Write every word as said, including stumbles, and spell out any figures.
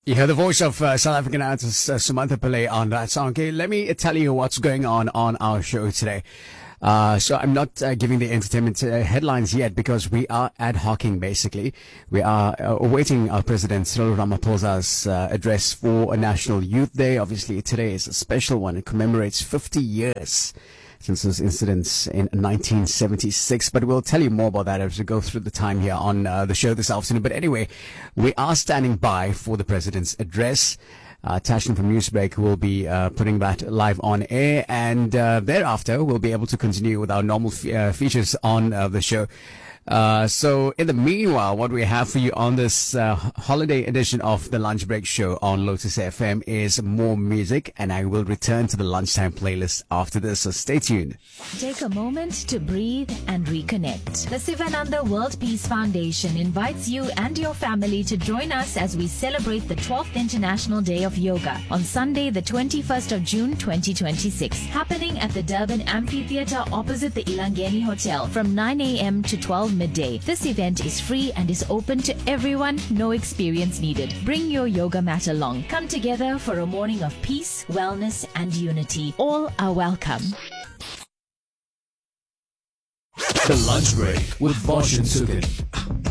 You heard the voice of uh, South African artist uh, Samantha Pillay on that song. Okay, let me tell you what's going on on our show today. Uh, so I'm not uh, giving the entertainment uh, headlines yet because we are ad hocing basically. We are uh, awaiting our President Cyril Ramaphosa's uh, address for a National Youth Day. Obviously today is a special one. It commemorates fifty years since those incidents in nineteen seventy-six. But we'll tell you more about that as we go through the time here on uh, the show this afternoon. But anyway, we are standing by for the President's address. Uh, Tashin from Newsbreak will be uh, putting that live on air, and uh, thereafter we'll be able to continue with our normal f- uh, features on uh, the show. Uh, so in the meanwhile, what we have for you on this uh, holiday edition of the Lunch Break Show on Lotus F M is more music, and I will return to the lunchtime playlist after this, so stay tuned. Take a moment to breathe and reconnect. The Sivananda World Peace Foundation invites you and your family to join us as we celebrate the twelfth International Day of Yoga on Sunday, the twenty-first of June twenty twenty-six, happening at the Durban Amphitheatre opposite the Ilangeni Hotel from nine a.m. to twelve midday. This event is free and is open to everyone, no experience needed. Bring your yoga mat along. Come together for a morning of peace, wellness and unity. All are welcome. The Lunch Break with Bosch and Sukin.